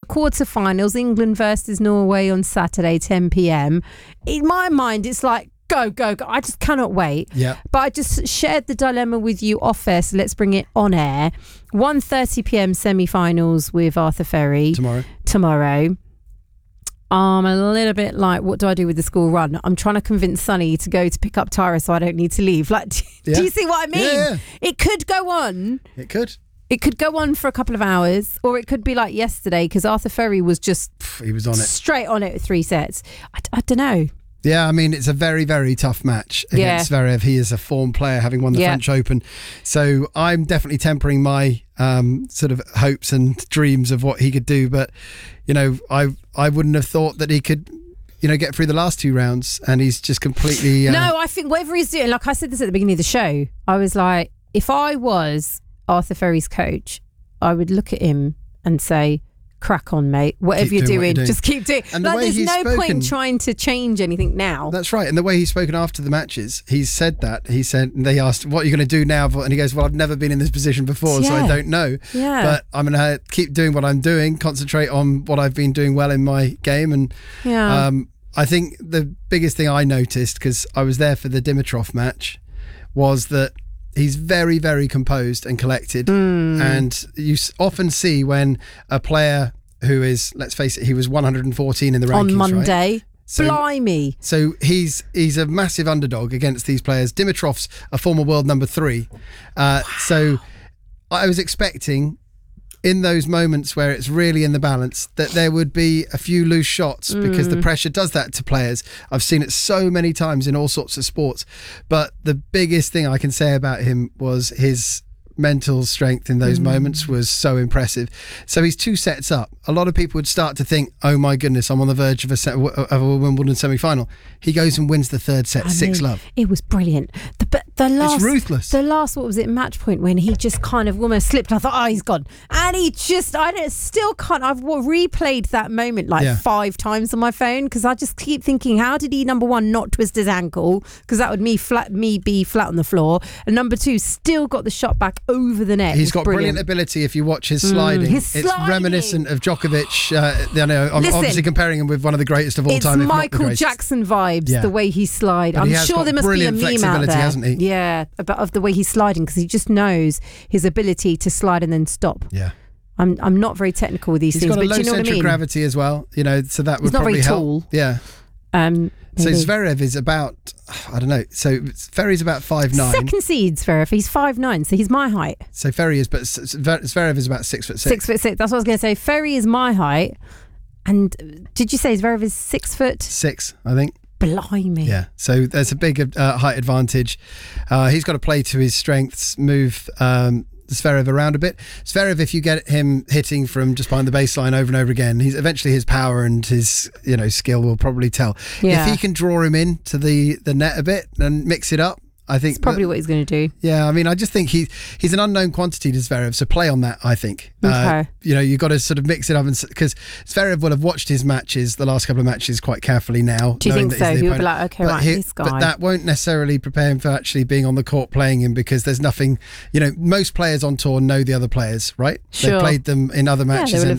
quarterfinals, England versus Norway on Saturday, 10 p.m. In my mind, it's like, go. I just cannot wait. Yeah. But I just shared the dilemma with you off air, so let's bring it on air. 1:30 p.m. semi-finals with Arthur Ferry. Tomorrow. I'm a little bit like, what do I do with the school run? I'm trying to convince Sonny to go to pick up Tara so I don't need to leave. Like, do you see what I mean? Yeah. It could go on. It could. It could go on for a couple of hours, or it could be like yesterday because Arthur Ferry was just he was on it straight on it with 3 sets. I don't know. Yeah, I mean, it's a very, very tough match against Zverev. He is a form player, having won the French Open. So I'm definitely tempering my sort of hopes and dreams of what he could do. But, you know, I wouldn't have thought that he could, you know, get through the last 2 rounds. And he's just completely... No, I think whatever he's doing, like I said this at the beginning of the show, I was like, if I was Arthur Ferry's coach, I would look at him and say... crack on, mate. Whatever you're doing, just keep doing. And like, there's no point trying to change anything now. That's right. And the way he's spoken after the matches, he's said that. He said, they asked, what are you going to do now? And he goes, well, I've never been in this position before, so I don't know. Yeah. But I'm going to keep doing what I'm doing, concentrate on what I've been doing well in my game. And I think the biggest thing I noticed, because I was there for the Dimitrov match, was that he's very, very composed and collected. And you often see when a player who is, let's face it, he was 114 in the rankings on Monday. Right? So, blimey. So he's a massive underdog against these players. Dimitrov's a former world number 3. So I was expecting in those moments where it's really in the balance that there would be a few loose shots because the pressure does that to players. I've seen it so many times in all sorts of sports. But the biggest thing I can say about him was his mental strength in those moments was so impressive. So he's 2 sets up. A lot of people would start to think, oh my goodness, I'm on the verge of a Wimbledon semi-final. He goes and wins the 3rd set, 6-love. It was brilliant. The last, it's ruthless. The last, what was it, match point when he just kind of almost slipped. I thought, oh, he's gone. And he just, still can't. I've replayed that moment like 5 times on my phone because I just keep thinking, how did he, number 1, not twist his ankle? Because that would me be flat on the floor. And number 2, still got the shot back over the net. He's got brilliant ability if you watch his sliding. It's reminiscent of Djokovic. I know, I'm obviously comparing him with one of the greatest of all time. It's Michael Jackson vibes, the way he slides. I'm sure there must be a meme out there. Hasn't he? Yeah, of the way he's sliding because he just knows his ability to slide and then stop. Yeah. I'm not very technical with these things, but do you know what I mean? He's got a low centre of gravity as well, you know, so that would probably help. Tall. Yeah. So Zverev is about, I don't know, so Ferry's about 5'9". Second seed Zverev, he's 5'9", so he's my height. So Ferry is, but Zverev is about 6'6". 6'6", that's what I was going to say. Ferry is my height, and did you say Zverev is 6 foot? 6, I think. Blimey. Yeah, so there's a big height advantage. He's got to play to his strengths, move Zverev around a bit. Zverev, if you get him hitting from just behind the baseline over and over again, he's eventually his power and his skill will probably tell. Yeah. If he can draw him in to the net a bit and mix it up, I think that's probably what he's going to do. Yeah, I mean, I just think he's an unknown quantity to Zverev, so play on that, I think. Okay. You've got to sort of mix it up, because Zverev will have watched his matches, the last couple of matches, quite carefully now. Do you think so? He'll be like, okay, right, this guy. But that won't necessarily prepare him for actually being on the court playing him, because there's nothing, most players on tour know the other players, right? Sure. They've played them in other matches and